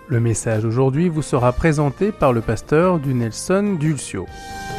Le message aujourd'hui vous sera présenté par le pasteur du Nelson Dulcio.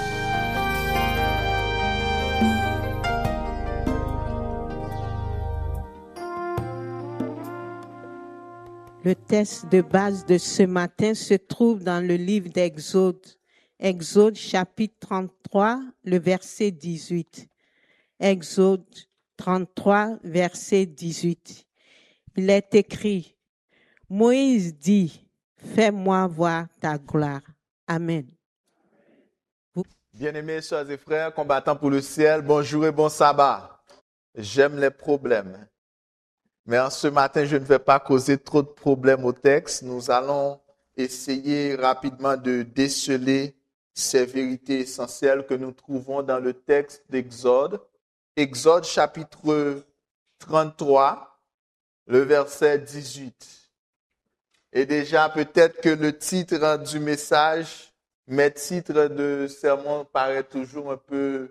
Le texte de base de ce matin se trouve dans le livre d'Exode. Exode chapitre 33, le verset 18. Exode 33, verset 18. Il est écrit, Moïse dit, fais-moi voir ta gloire. Amen. Bien-aimés, sœurs et frères, combattants pour le ciel, bonjour et bon sabbat. J'aime les problèmes. Mais en ce matin, je ne vais pas causer trop de problèmes au texte. Nous allons essayer rapidement de déceler ces vérités essentielles que nous trouvons dans le texte d'Exode. Exode chapitre 33, le verset 18. Et déjà, peut-être que le titre du message, mes titres de sermon paraissent toujours un peu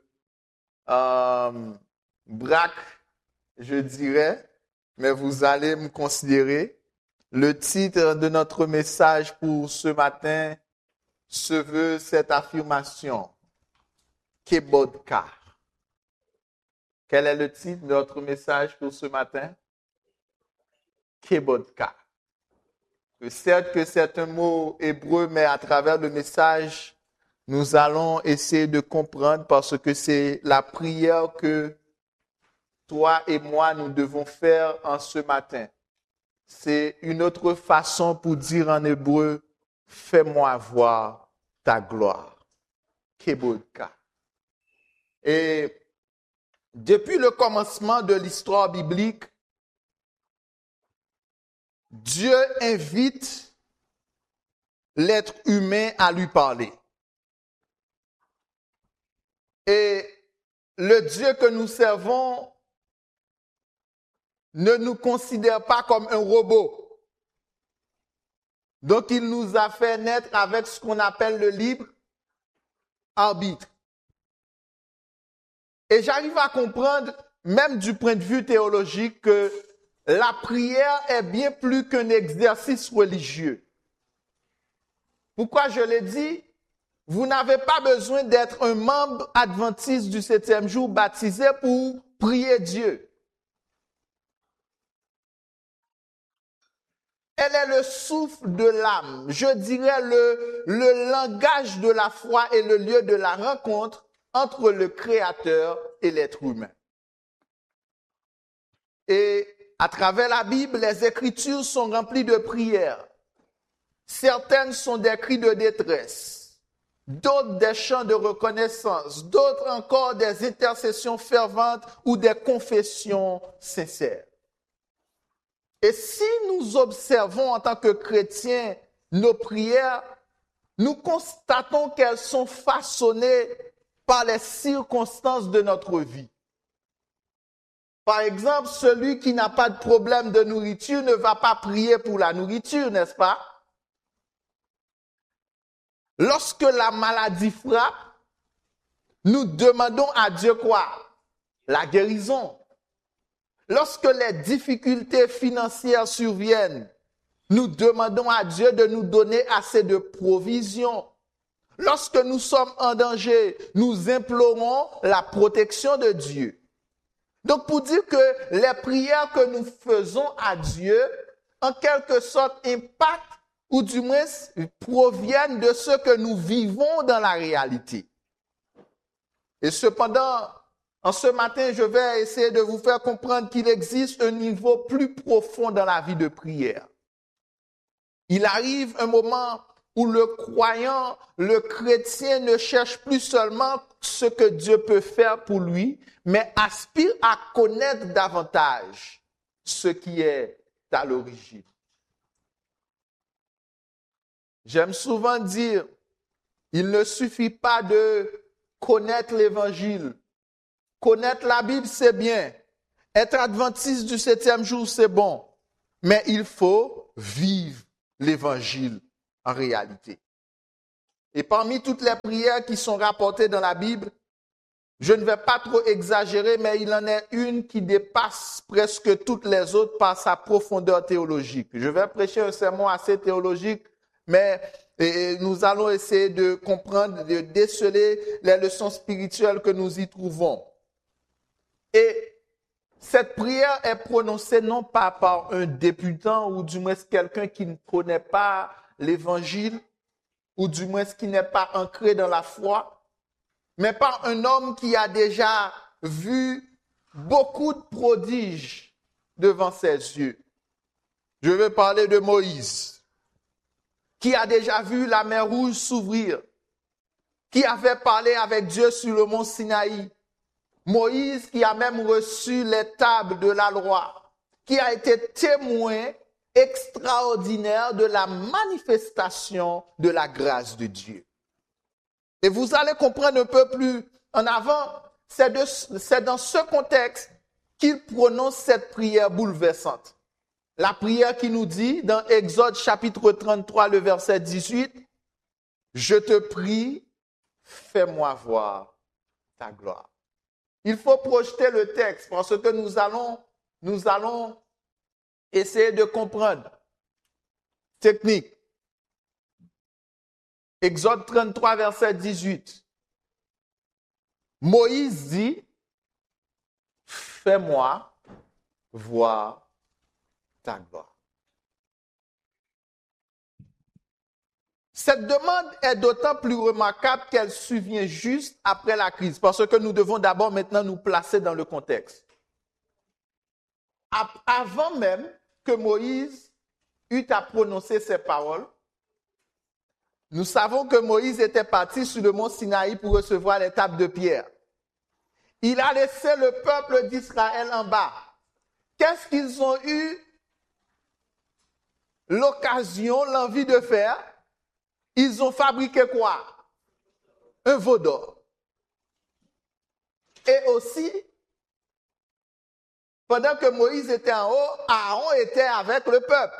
braque, je dirais, mais vous allez me considérer. Le titre de notre message pour ce matin se veut cette affirmation, Kebodka. Quel est le titre de notre message pour ce matin? Kebodka. Certes que c'est un mot hébreu, mais à travers le message, nous allons essayer de comprendre parce que c'est la prière que toi et moi, nous devons faire en ce matin. C'est une autre façon pour dire en hébreu, fais-moi voir ta gloire. Kebodka. Et depuis le commencement de l'histoire biblique, Dieu invite l'être humain à lui parler. Et le Dieu que nous servons ne nous considère pas comme un robot. Donc, il nous a fait naître avec ce qu'on appelle le libre arbitre. Et j'arrive à comprendre, même du point de vue théologique, que la prière est bien plus qu'un exercice religieux. Pourquoi je l'ai dit? Vous n'avez pas besoin d'être un membre adventiste du 7e jour baptisé pour prier Dieu. Elle est le souffle de l'âme, je dirais le langage de la foi et le lieu de la rencontre entre le Créateur et l'être humain. Et à travers la Bible, les Écritures sont remplies de prières. Certaines sont des cris de détresse, d'autres des chants de reconnaissance, d'autres encore des intercessions ferventes ou des confessions sincères. Et si nous observons en tant que chrétiens nos prières, nous constatons qu'elles sont façonnées par les circonstances de notre vie. Par exemple, celui qui n'a pas de problème de nourriture ne va pas prier pour la nourriture, n'est-ce pas? Lorsque la maladie frappe, nous demandons à Dieu quoi? La guérison. Lorsque les difficultés financières surviennent, nous demandons à Dieu de nous donner assez de provisions. Lorsque nous sommes en danger, nous implorons la protection de Dieu. Donc, pour dire que les prières que nous faisons à Dieu, en quelque sorte, impactent ou du moins proviennent de ce que nous vivons dans la réalité. Et cependant, en ce matin, je vais essayer de vous faire comprendre qu'il existe un niveau plus profond dans la vie de prière. Il arrive un moment où le croyant, le chrétien ne cherche plus seulement ce que Dieu peut faire pour lui, mais aspire à connaître davantage ce qui est à l'origine. J'aime souvent dire, il ne suffit pas de connaître l'Évangile. Connaître la Bible, c'est bien. Être adventiste du 7e jour, c'est bon. Mais il faut vivre l'Évangile en réalité. Et parmi toutes les prières qui sont rapportées dans la Bible, Je ne vais pas trop exagérer, mais il en est une qui dépasse presque toutes les autres par sa profondeur théologique. Je vais prêcher un sermon assez théologique, mais nous allons essayer de comprendre, de déceler les leçons spirituelles que nous y trouvons. Et cette prière est prononcée non pas par un débutant ou du moins quelqu'un qui ne connaît pas l'évangile ou du moins qui n'est pas ancré dans la foi, mais par un homme qui a déjà vu beaucoup de prodiges devant ses yeux. Je veux parler de Moïse, qui a déjà vu la mer Rouge s'ouvrir, qui avait parlé avec Dieu sur le mont Sinaï. Moïse qui a même reçu les tables de la loi, qui a été témoin extraordinaire de la manifestation de la grâce de Dieu. Et vous allez comprendre un peu plus en avant, c'est dans ce contexte qu'il prononce cette prière bouleversante. La prière qui nous dit dans Exode chapitre 33, le verset 18, « Je te prie, fais-moi voir ta gloire. » Il faut projeter le texte parce que nous allons essayer de comprendre. Technique. Exode 33, verset 18. Moïse dit, fais-moi voir ta gloire. Cette demande est d'autant plus remarquable qu'elle survient juste après la crise, parce que nous devons d'abord maintenant nous placer dans le contexte. Avant même que Moïse eût à prononcer ces paroles, nous savons que Moïse était parti sur le mont Sinaï pour recevoir les tables de pierre. Il a laissé le peuple d'Israël en bas. Qu'est-ce qu'ils ont eu l'occasion, l'envie de faire? Ils ont fabriqué quoi? Un veau d'or. Et aussi, pendant que Moïse était en haut, Aaron était avec le peuple.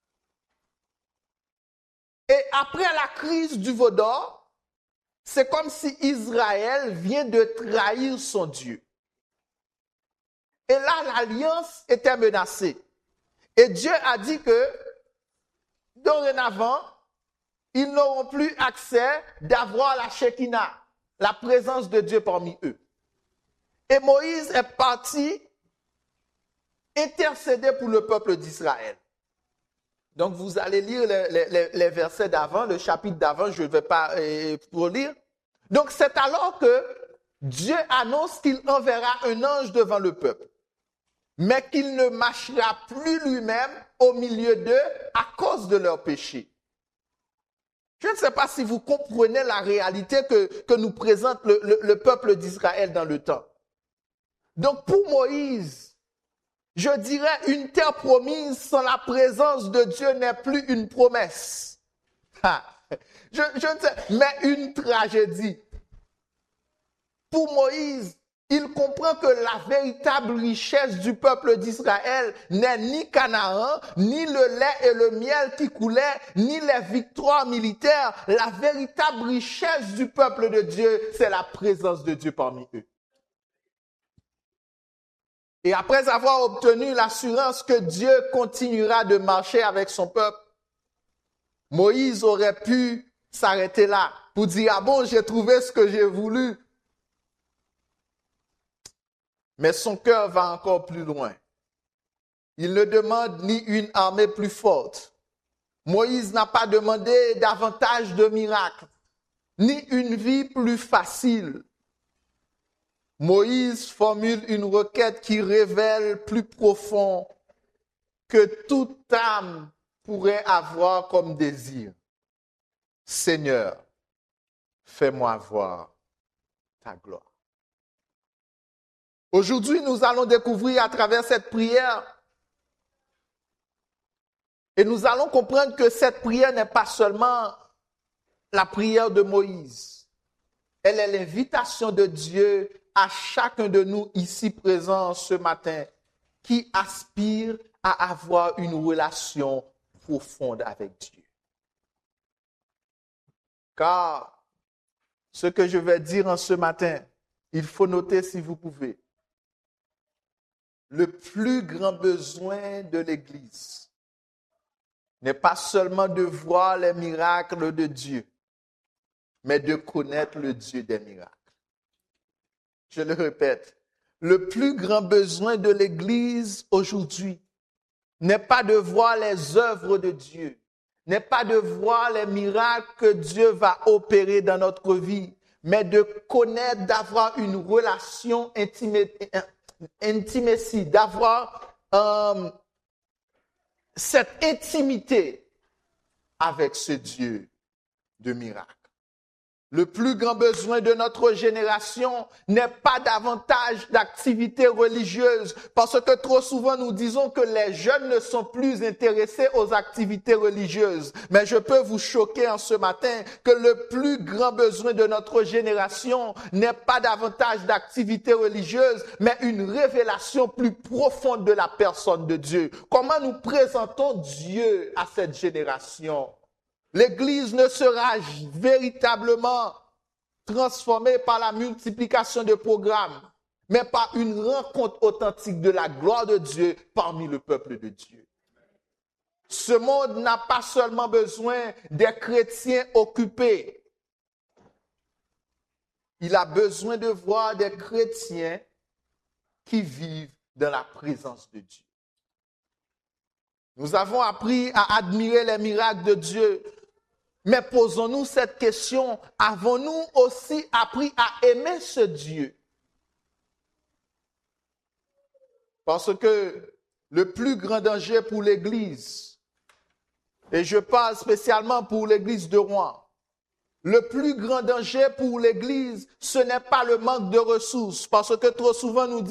Et après la crise du veau d'or, c'est comme si Israël vient de trahir son Dieu. Et là, l'alliance était menacée. Et Dieu a dit que, dorénavant, ils n'auront plus accès d'avoir la Shekinah, la présence de Dieu parmi eux. Et Moïse est parti intercéder pour le peuple d'Israël. Donc, vous allez lire les versets d'avant, le chapitre d'avant, je ne vais pas lire. Donc, c'est alors que Dieu annonce qu'il enverra un ange devant le peuple, mais qu'il ne marchera plus lui-même au milieu d'eux à cause de leurs péchés. Je ne sais pas si vous comprenez la réalité que nous présente le peuple d'Israël dans le temps. Donc, pour Moïse, je dirais, une terre promise sans la présence de Dieu n'est plus une promesse. Je ne sais, mais une tragédie. Pour Moïse, il comprend que la véritable richesse du peuple d'Israël n'est ni Canaan, ni le lait et le miel qui coulaient, ni les victoires militaires. La véritable richesse du peuple de Dieu, c'est la présence de Dieu parmi eux. Et après avoir obtenu l'assurance que Dieu continuera de marcher avec son peuple, Moïse aurait pu s'arrêter là pour dire, ah bon, j'ai trouvé ce que j'ai voulu. Mais son cœur va encore plus loin. Il ne demande ni une armée plus forte. Moïse n'a pas demandé davantage de miracles, ni une vie plus facile. Moïse formule une requête qui révèle plus profond que toute âme pourrait avoir comme désir. Seigneur, fais-moi voir ta gloire. Aujourd'hui, nous allons découvrir à travers cette prière et nous allons comprendre que cette prière n'est pas seulement la prière de Moïse. Elle est l'invitation de Dieu à chacun de nous ici présents ce matin qui aspire à avoir une relation profonde avec Dieu. Car ce que je vais dire en ce matin il faut noter si vous pouvez, le plus grand besoin de l'Église n'est pas seulement de voir les miracles de Dieu, mais de connaître le Dieu des miracles. Je le répète, le plus grand besoin de l'Église aujourd'hui n'est pas de voir les œuvres de Dieu, n'est pas de voir les miracles que Dieu va opérer dans notre vie, mais de connaître, d'avoir une relation intimacy, d'avoir cette intimité avec ce Dieu de miracles. Le plus grand besoin de notre génération n'est pas davantage d'activités religieuses, parce que trop souvent nous disons que les jeunes ne sont plus intéressés aux activités religieuses. Mais je peux vous choquer en ce matin que le plus grand besoin de notre génération n'est pas davantage d'activités religieuses, mais une révélation plus profonde de la personne de Dieu. Comment nous présentons Dieu à cette génération? L'Église ne sera véritablement transformée par la multiplication de programmes, mais par une rencontre authentique de la gloire de Dieu parmi le peuple de Dieu. Ce monde n'a pas seulement besoin des chrétiens occupés. Il a besoin de voir des chrétiens qui vivent dans la présence de Dieu. Nous avons appris à admirer les miracles de Dieu. Mais posons-nous cette question, avons-nous aussi appris à aimer ce Dieu? Parce que le plus grand danger pour l'Église, et je parle spécialement pour l'Église de Rouen, le plus grand danger pour l'Église, ce n'est pas le manque de ressources, parce que trop souvent nous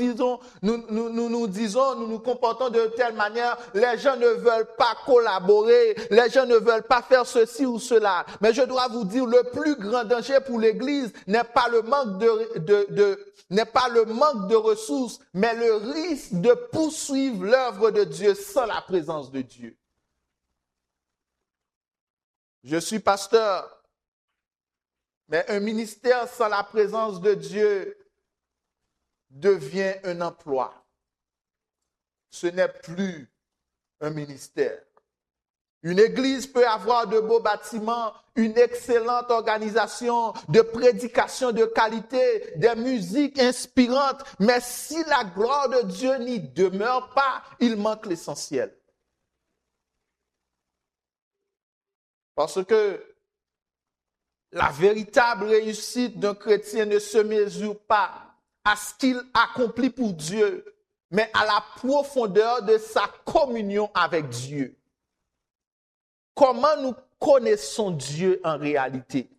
nous comportons de telle manière, les gens ne veulent pas collaborer, les gens ne veulent pas faire ceci ou cela. Mais je dois vous dire, le plus grand danger pour l'Église n'est pas le manque de ressources, mais le risque de poursuivre l'œuvre de Dieu sans la présence de Dieu. Je suis pasteur. Mais un ministère sans la présence de Dieu devient un emploi. Ce n'est plus un ministère. Une église peut avoir de beaux bâtiments, une excellente organisation, de prédication de qualité, des musiques inspirantes, mais si la gloire de Dieu n'y demeure pas, il manque l'essentiel. Parce que la véritable réussite d'un chrétien ne se mesure pas à ce qu'il accomplit pour Dieu, mais à la profondeur de sa communion avec Dieu. Comment nous connaissons Dieu en réalité?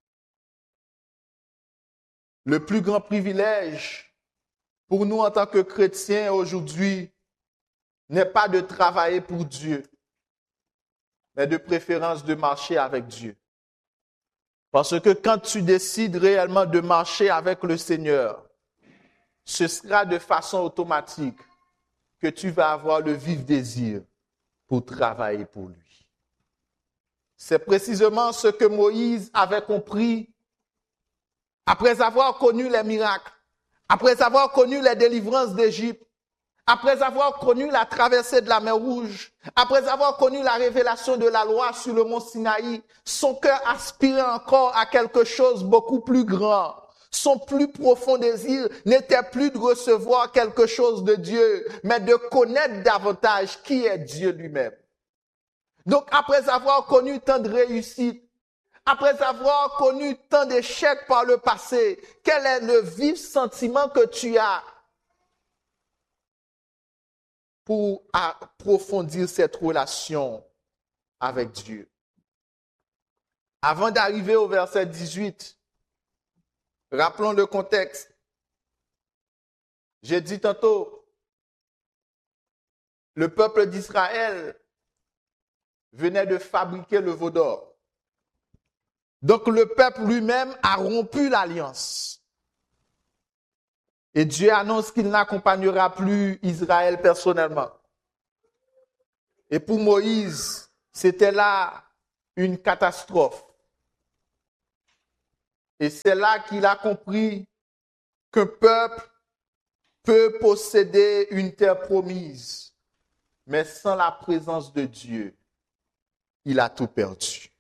Le plus grand privilège pour nous en tant que chrétiens aujourd'hui n'est pas de travailler pour Dieu, mais de préférence de marcher avec Dieu. Parce que quand tu décides réellement de marcher avec le Seigneur, ce sera de façon automatique que tu vas avoir le vif désir pour travailler pour lui. C'est précisément ce que Moïse avait compris après avoir connu les miracles, après avoir connu les délivrances d'Égypte, après avoir connu la traversée de la mer Rouge, après avoir connu la révélation de la loi sur le mont Sinaï, son cœur aspirait encore à quelque chose beaucoup plus grand. Son plus profond désir n'était plus de recevoir quelque chose de Dieu, mais de connaître davantage qui est Dieu lui-même. Donc, après avoir connu tant de réussites, après avoir connu tant d'échecs par le passé, quel est le vif sentiment que tu as pour approfondir cette relation avec Dieu? Avant d'arriver au verset 18, rappelons le contexte. J'ai dit tantôt, le peuple d'Israël venait de fabriquer le veau d'or. Donc le peuple lui-même a rompu l'alliance. Et Dieu annonce qu'il n'accompagnera plus Israël personnellement. Et pour Moïse, c'était là une catastrophe. Et c'est là qu'il a compris qu'un peuple peut posséder une terre promise, mais sans la présence de Dieu, il a tout perdu.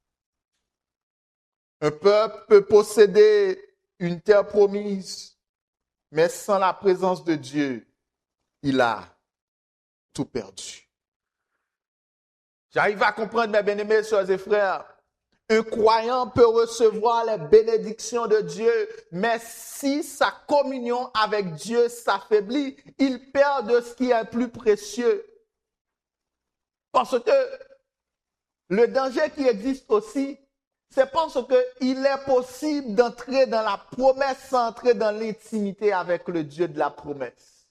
Un peuple peut posséder une terre promise, mais sans la présence de Dieu, il a tout perdu. J'arrive à comprendre, mes bien-aimés, sœurs et frères. Un croyant peut recevoir les bénédictions de Dieu, mais si sa communion avec Dieu s'affaiblit, il perd de ce qui est plus précieux. Parce que le danger qui existe aussi, c'est parce qu'il est possible d'entrer dans la promesse sans entrer dans l'intimité avec le Dieu de la promesse.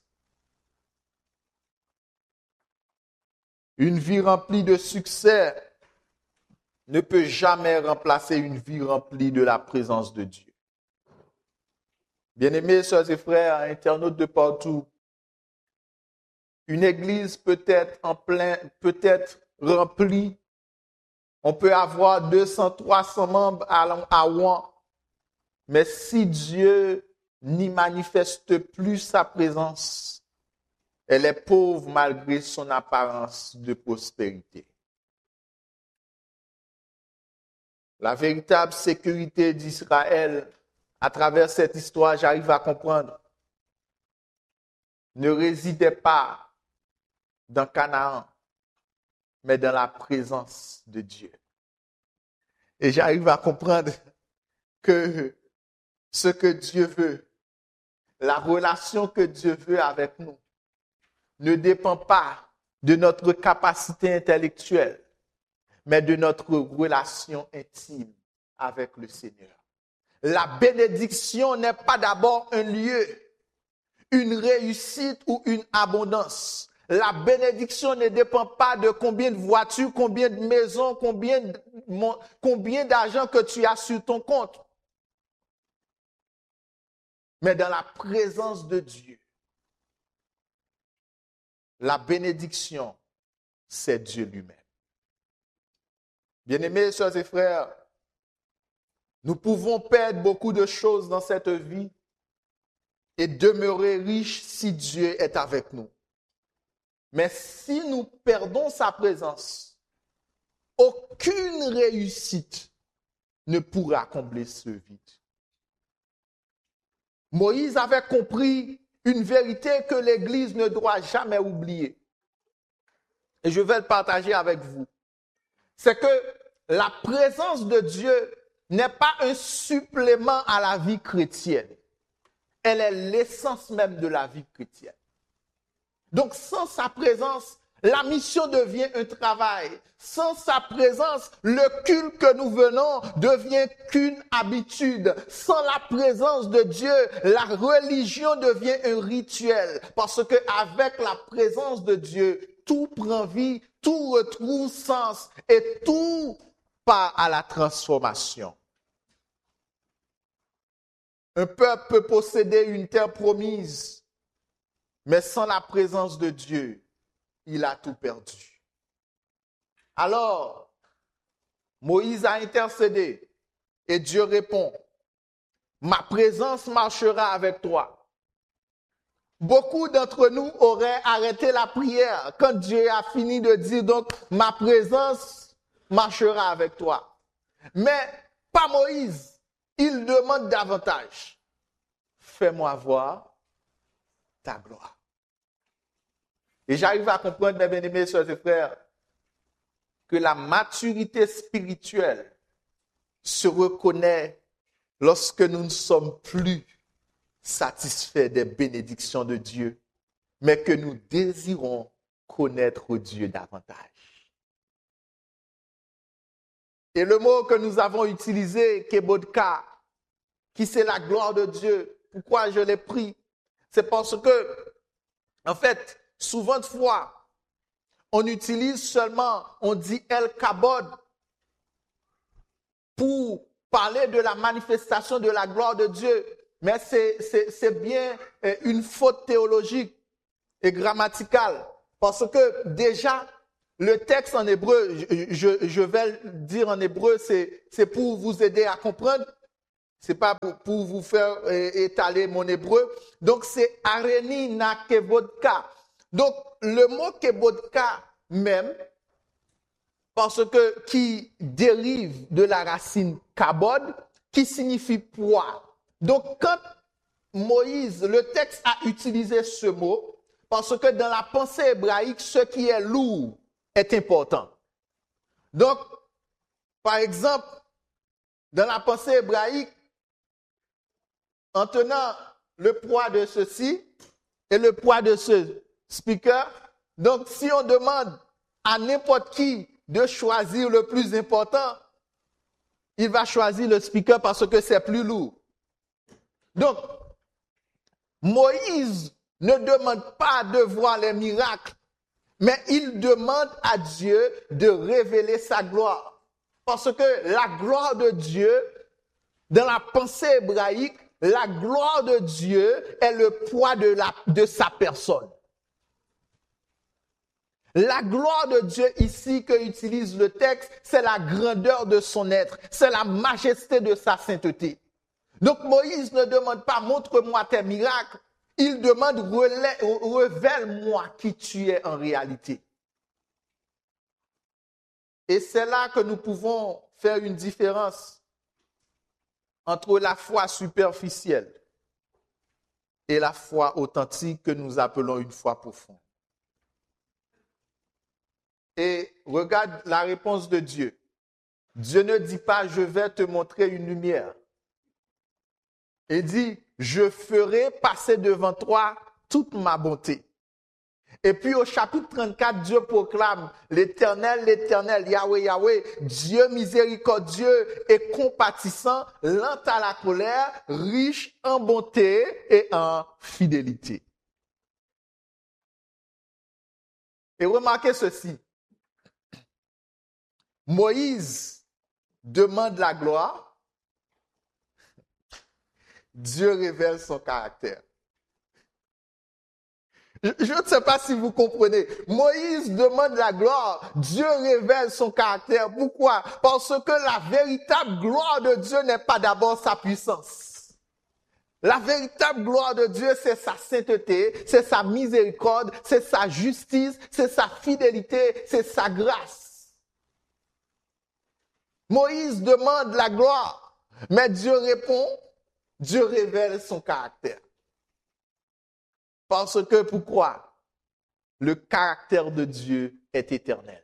Une vie remplie de succès ne peut jamais remplacer une vie remplie de la présence de Dieu. Bien-aimés, sœurs et frères, internautes de partout, une église peut être remplie. On peut avoir 200, 300 membres à Rouen, mais si Dieu n'y manifeste plus sa présence, elle est pauvre malgré son apparence de prospérité. La véritable sécurité d'Israël, à travers cette histoire, j'arrive à comprendre, ne résidait pas dans Canaan, mais dans la présence de Dieu. Et j'arrive à comprendre que ce que Dieu veut, la relation que Dieu veut avec nous, ne dépend pas de notre capacité intellectuelle, mais de notre relation intime avec le Seigneur. La bénédiction n'est pas d'abord un lieu, une réussite ou une abondance. La bénédiction ne dépend pas de combien de voitures, combien de maisons, combien d'argent que tu as sur ton compte. Mais dans la présence de Dieu, la bénédiction, c'est Dieu lui-même. Bien-aimés, sœurs et frères, nous pouvons perdre beaucoup de choses dans cette vie et demeurer riches si Dieu est avec nous. Mais si nous perdons sa présence, aucune réussite ne pourra combler ce vide. Moïse avait compris une vérité que l'Église ne doit jamais oublier. Et je vais le partager avec vous. C'est que la présence de Dieu n'est pas un supplément à la vie chrétienne. Elle est l'essence même de la vie chrétienne. Donc, sans sa présence, la mission devient un travail. Sans sa présence, le culte que nous venons devient qu'une habitude. Sans la présence de Dieu, la religion devient un rituel. Parce qu'avec la présence de Dieu, tout prend vie, tout retrouve sens et tout part à la transformation. Un peuple peut posséder une terre promise, mais sans la présence de Dieu, il a tout perdu. Alors, Moïse a intercédé et Dieu répond, « Ma présence marchera avec toi. » Beaucoup d'entre nous auraient arrêté la prière quand Dieu a fini de dire, donc, « Ma présence marchera avec toi. » Mais pas Moïse, il demande davantage. « Fais-moi voir ta gloire. » Et j'arrive à comprendre, mes bien-aimés, sœurs et frères, que la maturité spirituelle se reconnaît lorsque nous ne sommes plus satisfaits des bénédictions de Dieu, mais que nous désirons connaître Dieu davantage. Et le mot que nous avons utilisé, Kebodka, qui c'est la gloire de Dieu, pourquoi je l'ai pris? C'est parce que, en fait, souvent de fois, on utilise seulement, on dit El Kabod pour parler de la manifestation de la gloire de Dieu. Mais c'est bien une faute théologique et grammaticale. Parce que déjà, le texte en hébreu, je vais le dire en hébreu, c'est pour vous aider à comprendre. C'est pas pour vous faire étaler mon hébreu. Donc, c'est areni na kevodka. Donc, le mot kevodka même, parce que qui dérive de la racine kabod, qui signifie poids. Donc, quand Moïse, le texte a utilisé ce mot, parce que dans la pensée hébraïque, ce qui est lourd est important. Donc, par exemple, dans la pensée hébraïque, en tenant le poids de ceci et le poids de ce speaker, donc si on demande à n'importe qui de choisir le plus important, il va choisir le speaker parce que c'est plus lourd. Donc, Moïse ne demande pas de voir les miracles, mais il demande à Dieu de révéler sa gloire. Parce que la gloire de Dieu, dans la pensée hébraïque, la gloire de Dieu est le poids de sa personne. La gloire de Dieu ici que utilise le texte, c'est la grandeur de son être, c'est la majesté de sa sainteté. Donc Moïse ne demande pas « montre-moi tes miracles », il demande « révèle-moi qui tu es en réalité ». Et c'est là que nous pouvons faire une différence entre la foi superficielle et la foi authentique que nous appelons une foi profonde. Et regarde la réponse de Dieu. Dieu ne dit pas « je vais te montrer une lumière ». Il dit « je ferai passer devant toi toute ma bonté ». Et puis au chapitre 34, Dieu proclame « l'Éternel, l'Éternel, Yahweh, Yahweh, Dieu miséricordieux et compatissant, lent à la colère, riche en bonté et en fidélité. » Et remarquez ceci. Moïse demande la gloire, Dieu révèle son caractère. Je ne sais pas si vous comprenez. Moïse demande la gloire, Dieu révèle son caractère. Pourquoi? Parce que la véritable gloire de Dieu n'est pas d'abord sa puissance. La véritable gloire de Dieu, c'est sa sainteté, c'est sa miséricorde, c'est sa justice, c'est sa fidélité, c'est sa grâce. Moïse demande la gloire, mais Dieu répond, Dieu révèle son caractère. Parce que pourquoi? Le caractère de Dieu est éternel.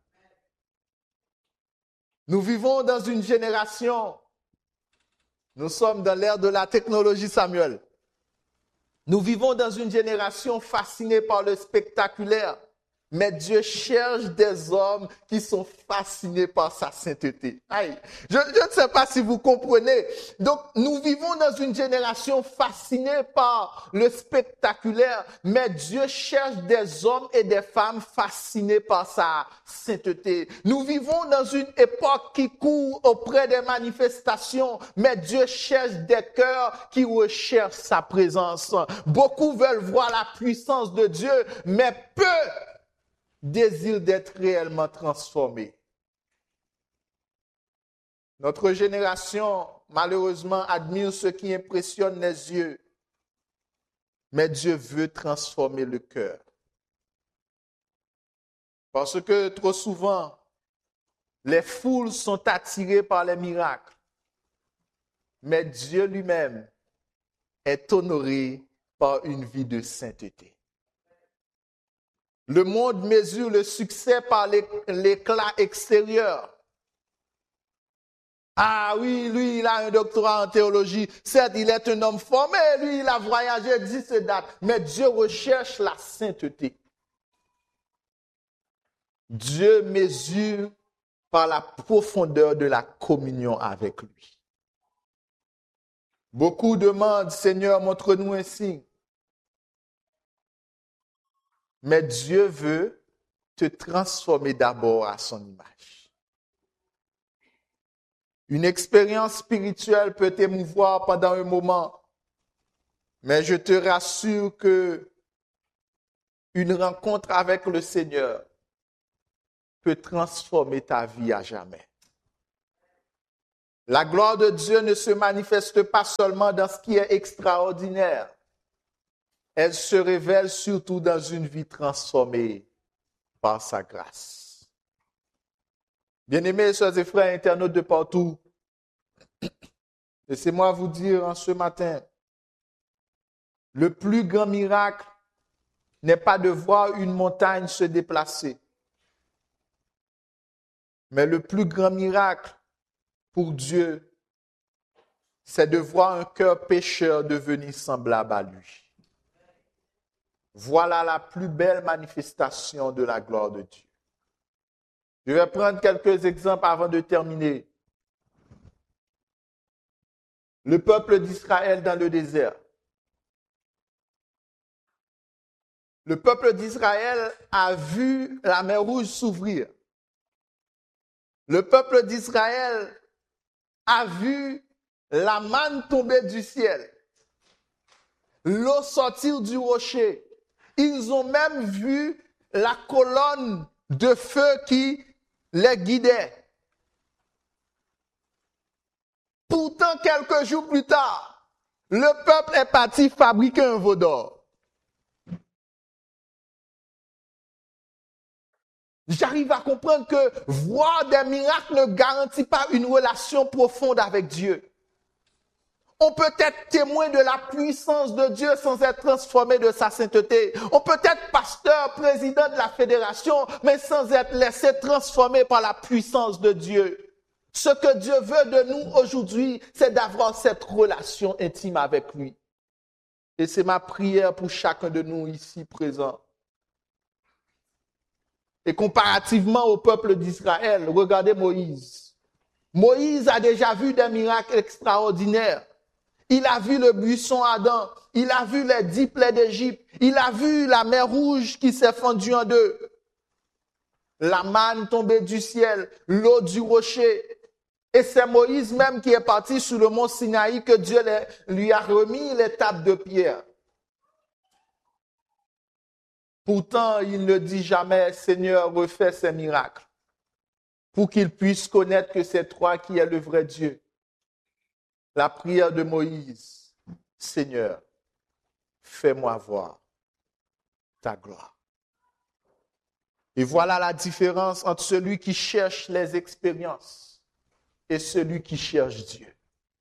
Nous vivons dans une génération, nous sommes dans l'ère de la technologie, Samuel. Nous vivons dans une génération fascinée par le spectaculaire. Mais Dieu cherche des hommes qui sont fascinés par sa sainteté. Aïe. Je ne sais pas si vous comprenez. Donc, nous vivons dans une génération fascinée par le spectaculaire, mais Dieu cherche des hommes et des femmes fascinés par sa sainteté. Nous vivons dans une époque qui court auprès des manifestations, mais Dieu cherche des cœurs qui recherchent sa présence. Beaucoup veulent voir la puissance de Dieu, mais peu désir d'être réellement transformé. Notre génération, malheureusement, admire ce qui impressionne les yeux, mais Dieu veut transformer le cœur. Parce que trop souvent, les foules sont attirées par les miracles, mais Dieu lui-même est honoré par une vie de sainteté. Le monde mesure le succès par l'éclat extérieur. Ah oui, lui, il a un doctorat en théologie. Certes, il est un homme formé. Lui, il a voyagé 10 dates. Mais Dieu recherche la sainteté. Dieu mesure par la profondeur de la communion avec lui. Beaucoup demandent, Seigneur, montre-nous un signe. Mais Dieu veut te transformer d'abord à son image. Une expérience spirituelle peut t'émouvoir pendant un moment, mais je te rassure que une rencontre avec le Seigneur peut transformer ta vie à jamais. La gloire de Dieu ne se manifeste pas seulement dans ce qui est extraordinaire. Elle se révèle surtout dans une vie transformée par sa grâce. Bien-aimés, sœurs et frères internautes de partout, laissez-moi vous dire en ce matin, le plus grand miracle n'est pas de voir une montagne se déplacer, mais le plus grand miracle pour Dieu, c'est de voir un cœur pécheur devenir semblable à lui. Voilà la plus belle manifestation de la gloire de Dieu. Je vais prendre quelques exemples avant de terminer. Le peuple d'Israël dans le désert. Le peuple d'Israël a vu la mer Rouge s'ouvrir. Le peuple d'Israël a vu la manne tomber du ciel, l'eau sortir du rocher. Ils ont même vu la colonne de feu qui les guidait. Pourtant, quelques jours plus tard, le peuple est parti fabriquer un veau d'or. J'arrive à comprendre que voir des miracles ne garantit pas une relation profonde avec Dieu. On peut être témoin de la puissance de Dieu sans être transformé de sa sainteté. On peut être pasteur, président de la fédération, mais sans être laissé transformer par la puissance de Dieu. Ce que Dieu veut de nous aujourd'hui, c'est d'avoir cette relation intime avec lui. Et c'est ma prière pour chacun de nous ici présents. Et comparativement au peuple d'Israël, regardez Moïse. Moïse a déjà vu des miracles extraordinaires. Il a vu le buisson ardent, il a vu les 10 plaies d'Égypte, il a vu la mer Rouge qui s'est fendue en deux, la manne tombée du ciel, l'eau du rocher. Et c'est Moïse même qui est parti sur le mont Sinaï que Dieu lui a remis les tables de pierre. Pourtant, il ne dit jamais, Seigneur, refais ces miracles, pour qu'il puisse connaître que c'est toi qui es le vrai Dieu. La prière de Moïse, Seigneur, fais-moi voir ta gloire. Et voilà la différence entre celui qui cherche les expériences et celui qui cherche Dieu.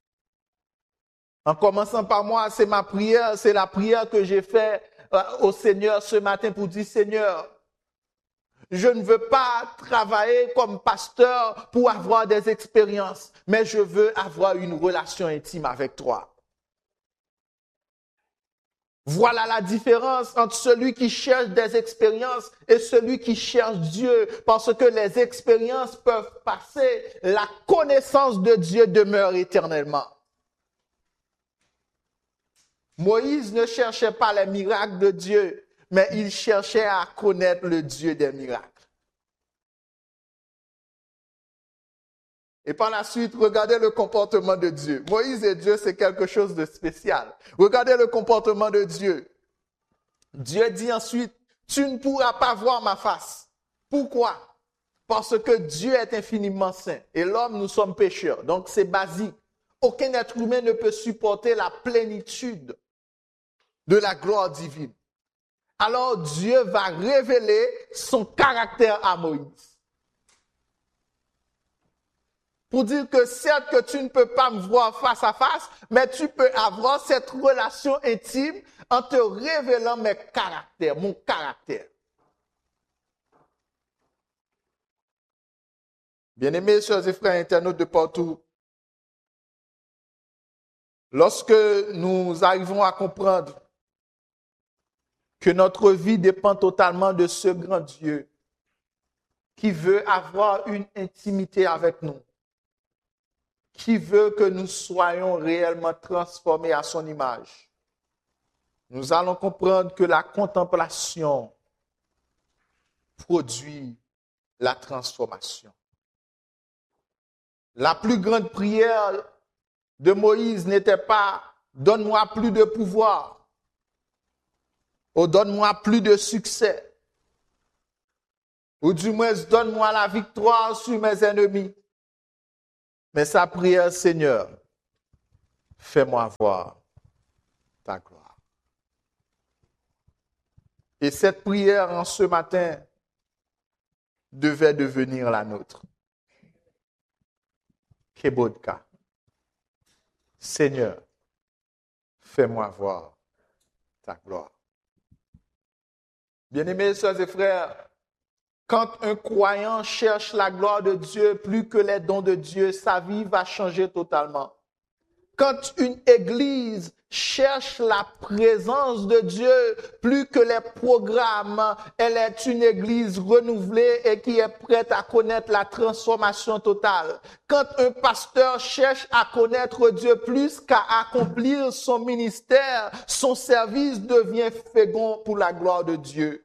En commençant par moi, c'est ma prière, c'est la prière que j'ai faite au Seigneur ce matin pour dire, Seigneur, je ne veux pas travailler comme pasteur pour avoir des expériences, mais je veux avoir une relation intime avec toi. Voilà la différence entre celui qui cherche des expériences et celui qui cherche Dieu, parce que les expériences peuvent passer, la connaissance de Dieu demeure éternellement. Moïse ne cherchait pas les miracles de Dieu, mais il cherchait à connaître le Dieu des miracles. Et par la suite, regardez le comportement de Dieu. Moïse et Dieu, c'est quelque chose de spécial. Regardez le comportement de Dieu. Dieu dit ensuite, tu ne pourras pas voir ma face. Pourquoi? Parce que Dieu est infiniment saint. Et l'homme, nous sommes pécheurs. Donc c'est basique. Aucun être humain ne peut supporter la plénitude de la gloire divine. Alors Dieu va révéler son caractère à Moïse. Pour dire que certes que tu ne peux pas me voir face à face, mais tu peux avoir cette relation intime en te révélant mon caractère. Bien-aimés, chers et frères internautes de partout, lorsque nous arrivons à comprendre que notre vie dépend totalement de ce grand Dieu qui veut avoir une intimité avec nous, qui veut que nous soyons réellement transformés à son image, nous allons comprendre que la contemplation produit la transformation. La plus grande prière de Moïse n'était pas « donne-moi plus de pouvoir » ou « donne-moi plus de succès » ou du moins « donne-moi la victoire sur mes ennemis ». Mais sa prière, Seigneur, fais-moi voir ta gloire. Et cette prière en ce matin devait devenir la nôtre. Kebodka. Seigneur, fais-moi voir ta gloire. Bien-aimés sœurs et frères, quand un croyant cherche la gloire de Dieu plus que les dons de Dieu, sa vie va changer totalement. Quand une église cherche la présence de Dieu plus que les programmes, elle est une église renouvelée et qui est prête à connaître la transformation totale. Quand un pasteur cherche à connaître Dieu plus qu'à accomplir son ministère, son service devient fécond pour la gloire de Dieu.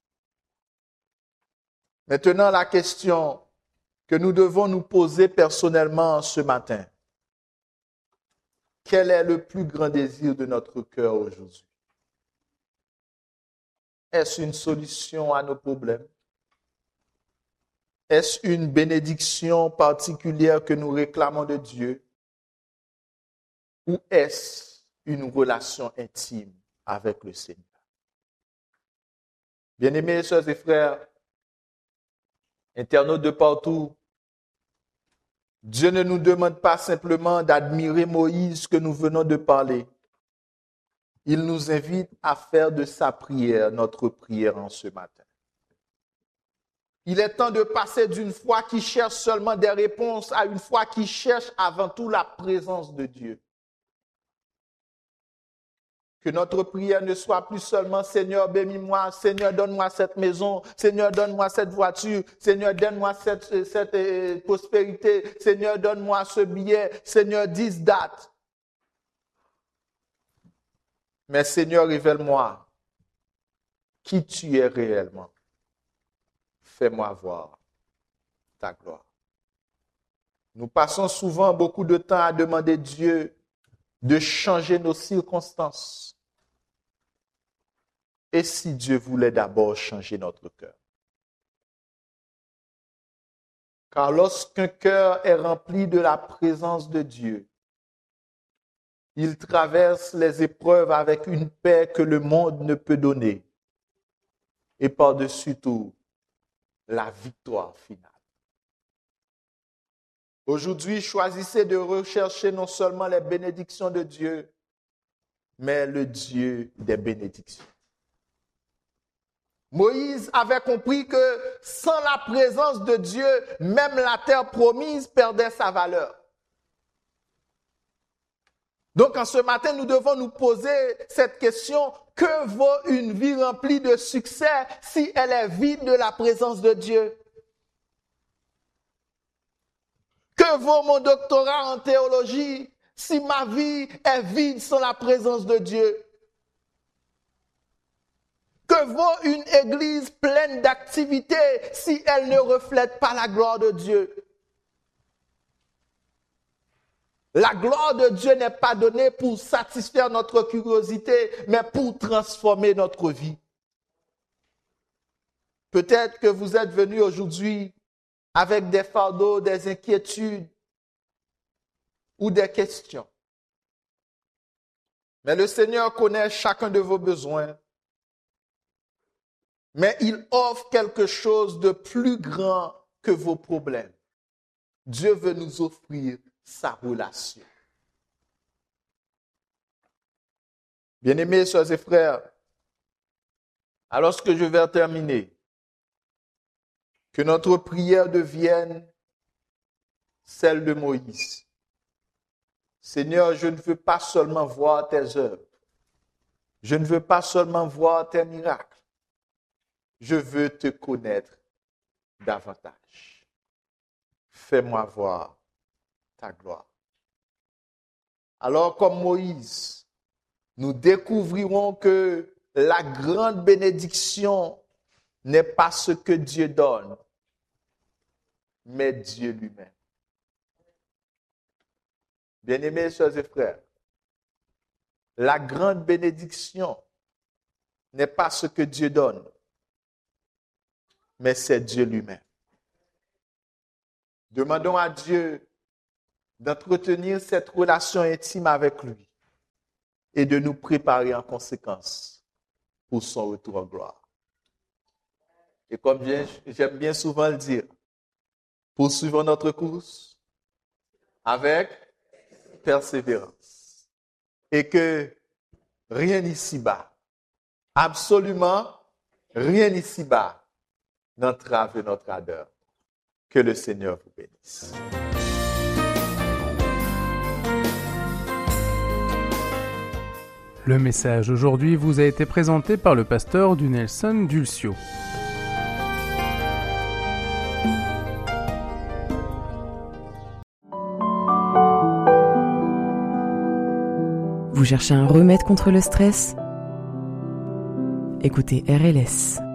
Maintenant, la question que nous devons nous poser personnellement ce matin. Quel est le plus grand désir de notre cœur aujourd'hui? Est-ce une solution à nos problèmes? Est-ce une bénédiction particulière que nous réclamons de Dieu? Ou est-ce une relation intime avec le Seigneur? Bien-aimés, sœurs et frères, internautes de partout, Dieu ne nous demande pas simplement d'admirer Moïse que nous venons de parler. Il nous invite à faire de sa prière notre prière en ce matin. Il est temps de passer d'une foi qui cherche seulement des réponses à une foi qui cherche avant tout la présence de Dieu. Que notre prière ne soit plus seulement « Seigneur, bénis-moi, Seigneur, donne-moi cette maison, Seigneur, donne-moi cette voiture, Seigneur, donne-moi cette prospérité, Seigneur, donne-moi ce billet, Seigneur, this, that. » Mais Seigneur, révèle-moi qui tu es réellement. Fais-moi voir ta gloire. Nous passons souvent beaucoup de temps à demander Dieu de changer nos circonstances. Et si Dieu voulait d'abord changer notre cœur? Car lorsqu'un cœur est rempli de la présence de Dieu, il traverse les épreuves avec une paix que le monde ne peut donner. Et par-dessus tout, la victoire finale. Aujourd'hui, choisissez de rechercher non seulement les bénédictions de Dieu, mais le Dieu des bénédictions. Moïse avait compris que sans la présence de Dieu, même la terre promise perdait sa valeur. Donc en ce matin, nous devons nous poser cette question, que vaut une vie remplie de succès si elle est vide de la présence de Dieu? Que vaut mon doctorat en théologie si ma vie est vide sans la présence de Dieu? Que vaut une église pleine d'activités si elle ne reflète pas la gloire de Dieu? La gloire de Dieu n'est pas donnée pour satisfaire notre curiosité, mais pour transformer notre vie. Peut-être que vous êtes venus aujourd'hui avec des fardeaux, des inquiétudes ou des questions. Mais le Seigneur connaît chacun de vos besoins. Mais il offre quelque chose de plus grand que vos problèmes. Dieu veut nous offrir sa relation. Bien-aimés, sœurs et frères, alors que je vais terminer, que notre prière devienne celle de Moïse. Seigneur, je ne veux pas seulement voir tes œuvres. Je ne veux pas seulement voir tes miracles. Je veux te connaître davantage. Fais-moi voir ta gloire. Alors, comme Moïse, nous découvrirons que la grande bénédiction n'est pas ce que Dieu donne, mais Dieu lui-même. Bien-aimés, sœurs et frères, la grande bénédiction n'est pas ce que Dieu donne, mais c'est Dieu lui-même. Demandons à Dieu d'entretenir cette relation intime avec lui et de nous préparer en conséquence pour son retour en gloire. Et comme j'aime bien souvent le dire, poursuivons notre course avec persévérance. Et que rien ici-bas, absolument rien ici-bas, n'entrave notre ardeur. Que le Seigneur vous bénisse. Le message d'aujourd'hui vous a été présenté par le pasteur du Nelson Dulcio. Vous cherchez un remède contre le stress ? Écoutez RLS.